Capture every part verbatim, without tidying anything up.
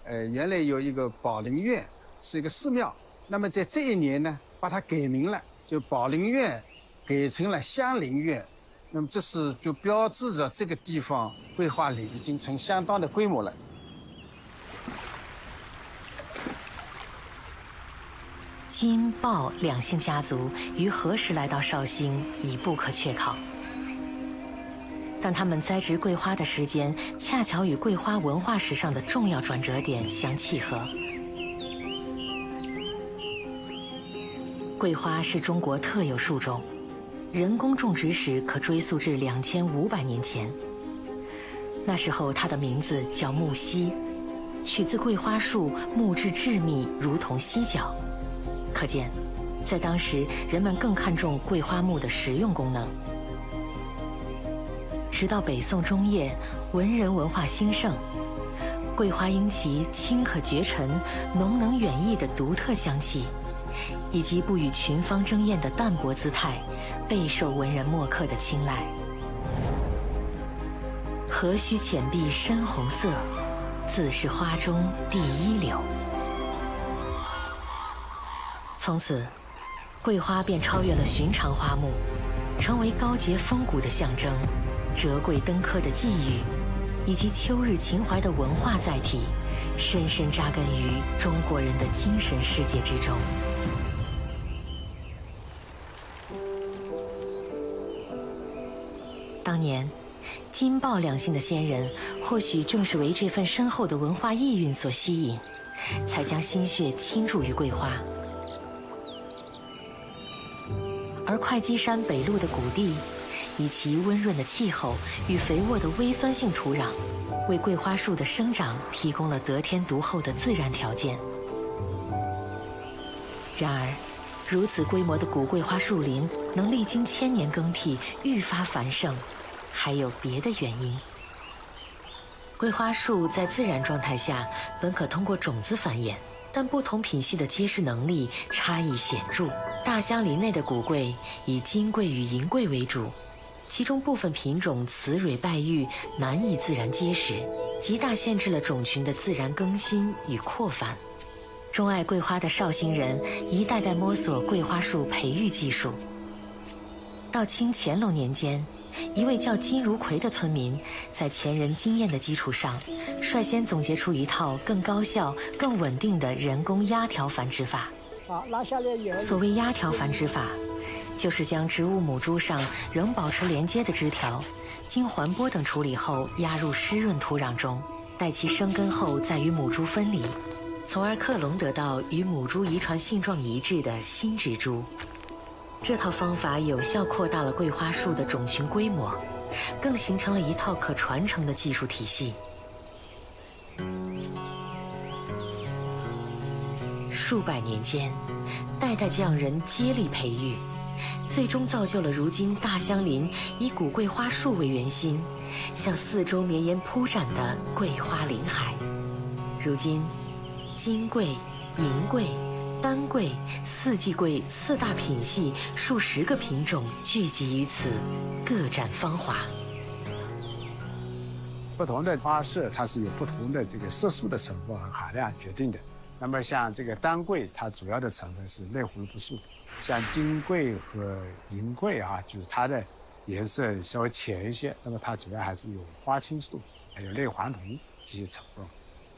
呃，原来有一个宝林院，是一个寺庙。那么在这一年呢，把它改名了，就宝林院改成了香林院。那么这是就标志着这个地方桂花林已经成相当的规模了。 金、鲍两姓家族于何时来到绍兴已不可确考，但他们栽植桂花的时间恰巧与桂花文化史上的重要转折点相契合。桂花是中国特有树种，人工种植史可追溯至两千五百年前。那时候它的名字叫木犀，取自桂花树木质致密，如同犀角。可见，在当时人们更看重桂花木的实用功能。直到北宋中叶，文人文化兴盛，桂花因其清可绝尘、浓能远溢的独特香气，以及不与群芳争艳的淡泊姿态，备受文人墨客的青睐。何须浅碧深红色，自是花中第一流。从此，桂花便超越了寻常花木，成为高洁风骨的象征，折桂登科的寄语，以及秋日情怀的文化载体，深深扎根于中国人的精神世界之中。当年，金、鲍两姓的先人，或许正是为这份深厚的文化意蕴所吸引，才将心血倾注于桂花。而会稽山北麓的谷地，以其温润的气候与肥沃的微酸性土壤，为桂花树的生长提供了得天独厚的自然条件。然而，如此规模的古桂花树林能历经千年更替，愈发繁盛，还有别的原因。桂花树在自然状态下本可通过种子繁衍，但不同品系的结实能力差异显著。大香林内的古桂以金桂与银桂为主，其中部分品种雌蕊败育，难以自然结实，极大限制了种群的自然更新与扩繁。钟爱桂花的绍兴人一代代摸索桂花树培育技术。到清乾隆年间，一位叫金如奎的村民，在前人经验的基础上，率先总结出一套更高效、更稳定的人工压条繁殖法。所谓压条繁殖法，就是将植物母株上仍保持连接的枝条，经环剥等处理后压入湿润土壤中，待其生根后再与母株分离，从而克隆得到与母株遗传性状一致的新植株。这套方法有效扩大了桂花树的种群规模，更形成了一套可传承的技术体系。数百年间，代代匠人接力培育，最终造就了如今大香林以古桂花树为圆心，向四周绵延铺展的桂花林海。如今，金桂、银桂、丹桂、四季桂四大品系数十个品种聚集于此，各展芳华。 不同的花色，它是有不同的这个色素的成分和含量决定的。那么像这个丹桂，它主要的成分是类胡萝卜素；像金桂和银桂啊，就是它的颜色稍微浅一些，那么它主要还是有花青素，还有类黄酮这些成分。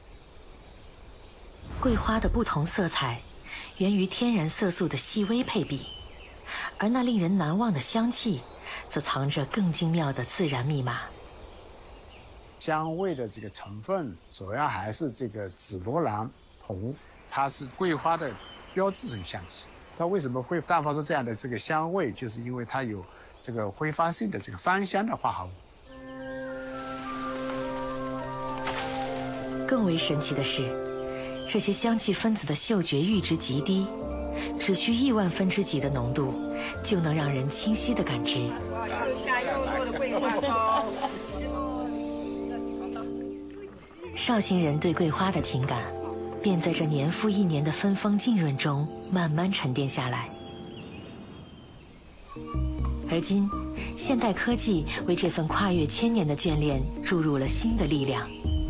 桂花的不同色彩，源于天然色素的细微配比，而那令人难忘的香气，则藏着更精妙的自然密码。 香味的这个成分，主要还是这个紫罗兰酮，它是桂花的标志性香气。它为什么会散发出这样的这个香味，就是因为它有这个挥发性的这个芳香的化合物。 更为神奇的是，这些香气分子的嗅觉阈值极低，只需亿万分之几的浓度，就能让人清晰地感知。 下又做的桂花糕。 绍兴人对桂花的情感，便在这年复一年的芬芳浸润中慢慢沉淀下来。而今，现代科技为这份跨越千年的眷恋注入了新的力量。